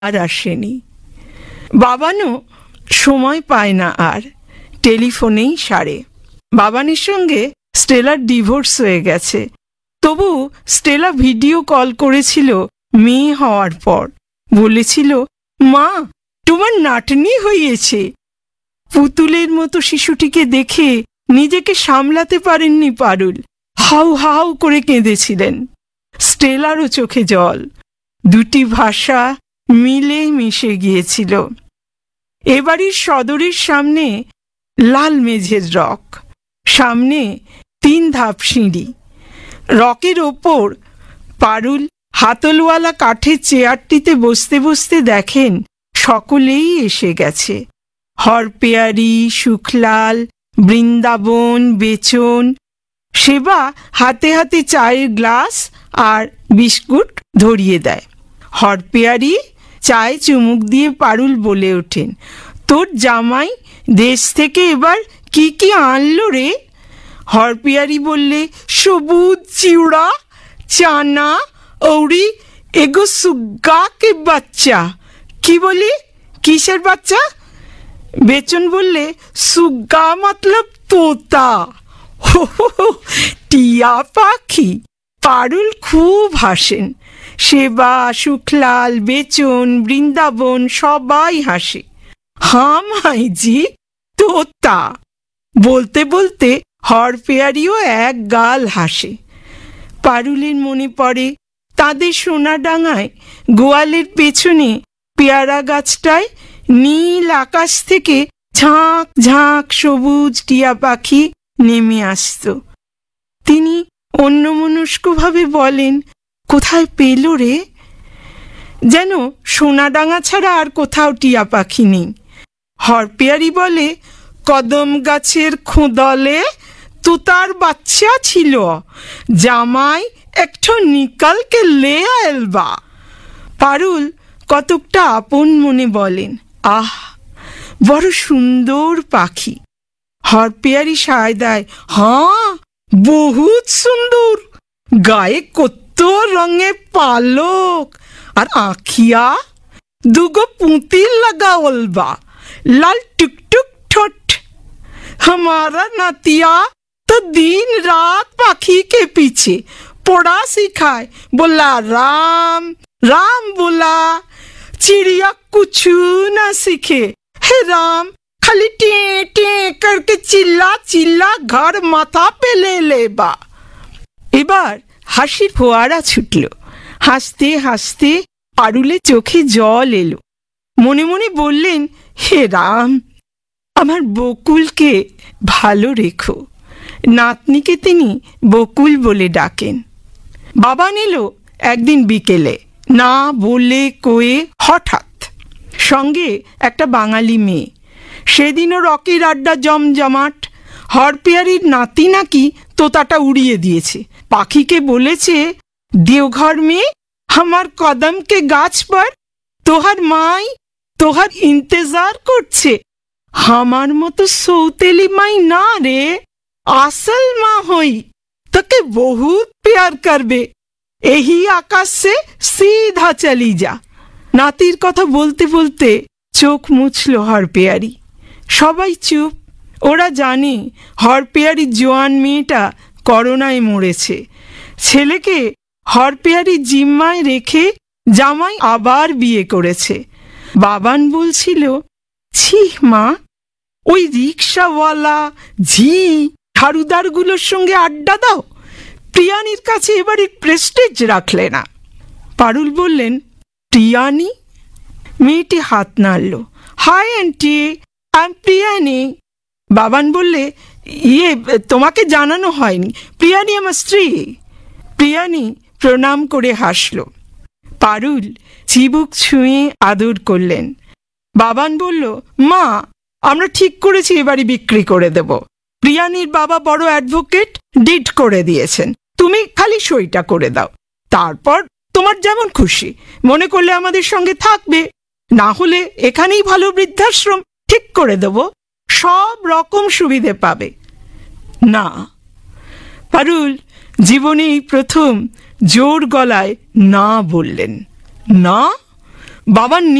আর আসেনি। বাবানও সময় পায় না আর, টেলিফোনেই সারে। বাবানের সঙ্গে স্টেলার ডিভোর্স হয়ে গেছে, তবু স্টেলা ভিডিও কল করেছিল মেয়ে হওয়ার পর। বলেছিল, মা তোমার নাতনি হয়েছে। পুতুলের মতো শিশুটিকে দেখে নিজেকে সামলাতে পারেননি পারুল, হাউ হাউ করে কেঁদেছিলেন। স্টেলারও চোখে জল, দুটি ভাষা মিলে মিশে গিয়েছিল। এবাড়ির সদরের সামনে লাল মেঝের রক, সামনে 3 ধাপ সিঁড়ি। রকের ওপর পারুল হাতলওয়ালা কাঠের চেয়ারটিতে বসতে বসতে দেখেন সকলেই এসে গেছে। হরপেয়ারি, সুখলাল, বৃন্দাবন, বেচন। সেবা হাতে হাতে চায়ের গ্লাস আর বিস্কুট ধরিয়ে দেয়। হরপেয়ারি চায়ে চুমুক দিয়ে পারুল বলে ওঠেন, তোর জামাই দেশ থেকে এবার কি কি আনলো রে? হরপেয়ারি বললে, সবুজ চিউড়া, চানা, औरी एगो सुग्गा के बच्चा। की बोली, किसर बच्चा? बेचन बोले, सुग्गा मतलब तोता। টিয়া পাখি। পারুল খুব হাসেন। সেবা, সুখলাল, বেচন, বৃন্দাবন সবাই হাসে। হাম হাইজি তোতা বলতে বলতে হরপেয়ারিও এক গাল হাসে। পারুলের মনে পড়ে তাদের সোনাডাঙায় গোয়ালের পেছনে পেয়ারা গাছটায় নীল আকাশ থেকে ঝাঁক ঝাঁক সবুজ টিয়া পাখি নেমে আসত। তিনি অন্যমনস্কভাবে বলেন, কোথায় পেল রে? যেন সোনাডাঙা ছাড়া আর কোথাও টিয়া পাখি নেই। হরপেয়ারি বলে, কদম গাছের খোঁদলে তোতার বাচ্চা ছিল, জামাই একটু নিকালকে লে আলবা। পারুল কতকটা আপন মনে বলেন, আহ বড় সুন্দর পাখি। হরপেয়ারি সায় দেয়, হ্যাঁ বহুত সুন্দর, গায়ে কত রঙের পালক আর আখিয়া, দুগো পুঁতি লাগা ওলবা, লাল টুকটুক ঠোঁট। हमारा नातिया तो दिन रात पाखी के पीछे पढ़ा सिखाए, बोला राम राम बोला, चिड़िया कुछ ना सीखे। हे राम खाली टे टे करके चिल्ला चिल्ला घर माथा पे ले लेबा। এবার হাসির ফোয়ারা ছুটল। হাসতে হাসতে পারুলে চোখে জল এলো। মনে মনে বললেন, হে রাম, আমার বকুলকে ভালো রেখো। নাতনিকে তিনি বকুল বলে ডাকেন। বাবান এলো একদিন বিকেলে, না বলে কয়ে হঠাৎ, সঙ্গে একটা বাঙালি মেয়ে। সেদিনও রকের আড্ডা জমজমাট। হরপেয়ারির নাতি নাকি তোতাটা উড়িয়ে দিয়েছে। পাখিকে বলেছে, দেওঘর में আমার কদম के গাছ पर তোহার মাই তোহার ইন্তজার করছে। আমার মতো সৌতেলি মাই না রে, আসল মা হই, তোকে বহুত প্যার করবে। এই আকাশ সে সিধা চলি যা। নাতির কথা বলতে বলতে চোখ মুছল হরপেয়ারি। সবাই চুপ। ওরা জানে হরপেয়ারি জোয়ান মেয়েটা করোনায় মরেছে। ছেলেকে হরপেয়ারি জিম্মায় রেখে জামাই আবার বিয়ে করেছে। বাবান বলছিল, ছি মা, ওই রিক্সাওয়ালা ঝি ঝাড়ুদারগুলোর সঙ্গে আড্ডা দাও, প্রিয়ানির কাছে এবারে প্রেস্টিজ রাখলে না। পারুল বললেন, প্রিয়ানি? মেয়েটি হাত নাড়ল। Hi aunty, I am প্রিয়ানি। Baban বললে, তোমাকে জানানো হয়নি, প্রিয়ানি আমার স্ত্রী। প্রিয়ানি প্রণাম করে হাসল। পারুল চিবুক ছুঁয়ে আদর করলেন। বাবান বলল, মা, আমরা ঠিক করেছি এবারে বিক্রি করে দেব। প্রিয়ানির বাবা বড় অ্যাডভোকেট, ডিড করে দিয়েছেন। তুমি খালি সইটা করে দাও, তারপর তোমার যেমন খুশি মনে করলে আমাদের সঙ্গে থাকবে, না হলে এখানেই ভালো বৃদ্ধাশ্রম ঠিক করে দেব, সব রকম সুবিধে পাবে। না। পারুল জীবনে এই প্রথম জোর গলায় না বললেন। না? বাবার